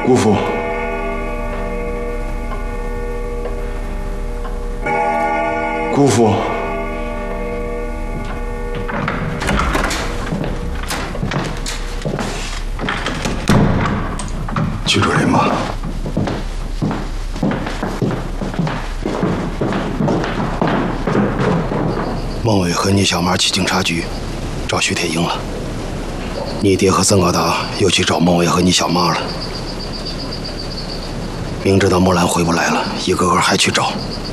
姑父，姑父，去找人吧。 孟伟和你小妈去警察局找徐铁英了。你爹和曾高达又去找孟伟和你小妈了。明知道木兰回不来了，一个个还去找。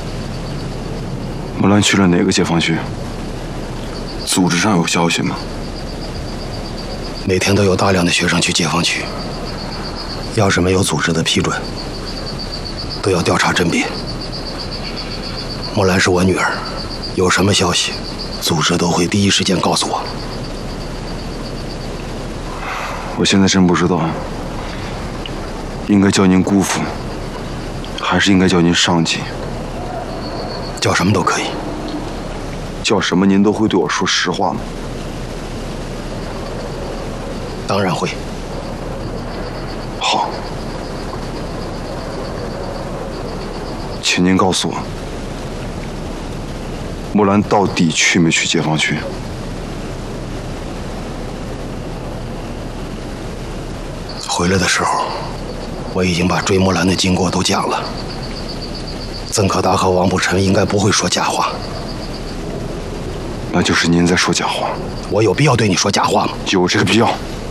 木兰去了哪个解放区？组织上有消息吗？ 每天都有大量的学生去解放区，要是没有组织的批准，都要调查甄别。木兰是我女儿，有什么消息，组织都会第一时间告诉我。 我现在真不知道，应该叫您姑父，还是应该叫您上级？ 叫什么都可以。 叫什么您都会对我说实话吗？ 当然会。 好，请您告诉我，木兰到底去没去解放区？ 回来的时候，我已经把追木兰的经过都讲了。曾可达和王步臣应该不会说假话。 那就是您在说假话。 我有必要对你说假话吗？ 有这个必要。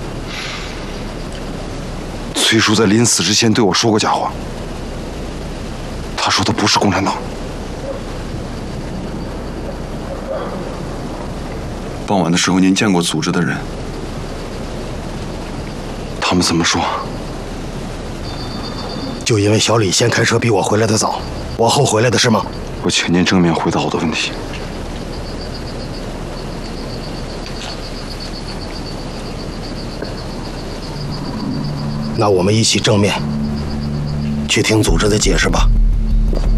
崔叔在临死之前对我说过假话，他说他不是共产党。傍晚的时候，您见过组织的人？他们怎么说？ 就因为小李先开车比我回来的早，我后回来的是吗？ 我请您正面回答我的问题。 那我们一起正面去听组织的解释吧。